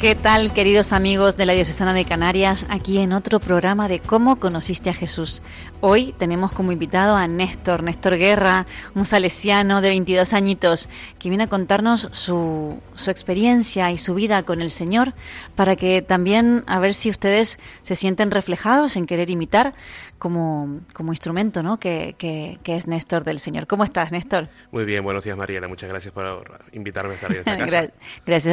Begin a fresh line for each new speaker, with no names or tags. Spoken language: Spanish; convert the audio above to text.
¿Qué tal, queridos amigos de la Diocesana de Canarias? Aquí en otro programa de ¿Cómo conociste a Jesús? Hoy tenemos como invitado a Néstor Guerra, un salesiano de 22 añitos, que viene a contarnos su experiencia y su vida con el Señor, para que también a ver si ustedes se sienten reflejados en querer imitar como instrumento, ¿no? que es Néstor del Señor. ¿Cómo estás, Néstor?
Muy bien, buenos días, Mariela. Muchas gracias por invitarme a estar en esta casa.
Gracias.